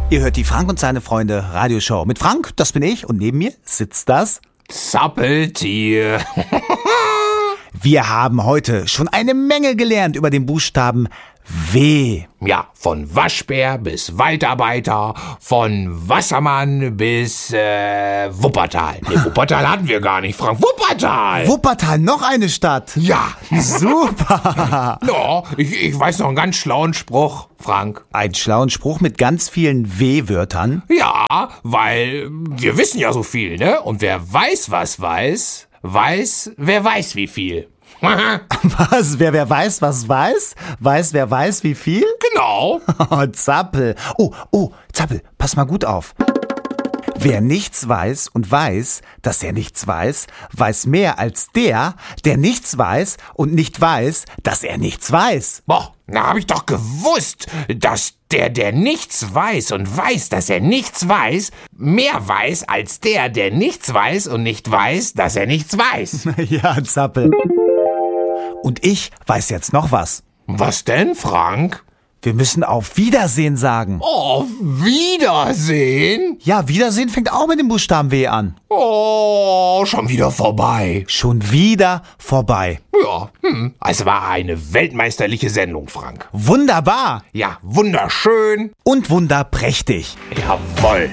Ihr hört die Frank und seine Freunde Radioshow. Mit Frank, das bin ich, und neben mir sitzt das Zappeltier. Wir haben heute schon eine Menge gelernt über den Buchstaben W. Ja, von Waschbär bis Waldarbeiter, von Wassermann bis Wuppertal. Nee, Wuppertal hatten wir gar nicht, Frank. Wuppertal! Wuppertal, noch eine Stadt. Ja. Super. Ja, ich weiß noch einen ganz schlauen Spruch, Frank. Einen schlauen Spruch mit ganz vielen W-Wörtern. Ja, weil wir wissen ja so viel, ne? Und wer weiß, was weiß, wer weiß wie viel. Was? Wer weiß, was weiß? Weiß, wer weiß, wie viel? Genau. Oh, Zappel. Oh, Zappel, pass mal gut auf. Wer nichts weiß und weiß, dass er nichts weiß, weiß mehr als der nichts weiß und nicht weiß, dass er nichts weiß. Boah, na hab ich doch gewusst, dass der nichts weiß und weiß, dass er nichts weiß, mehr weiß als der nichts weiß und nicht weiß, dass er nichts weiß. Ja, Zappel. Und ich weiß jetzt noch was. Was denn, Frank? Wir müssen auf Wiedersehen sagen. Oh, Wiedersehen? Ja, Wiedersehen fängt auch mit dem Buchstaben W an. Oh, schon wieder vorbei. Schon wieder vorbei. Ja, es war eine weltmeisterliche Sendung, Frank. Wunderbar. Ja, wunderschön. Und wunderprächtig. Jawohl.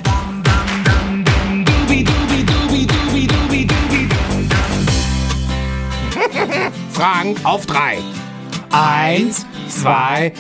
Frank, auf 3. 1, 2,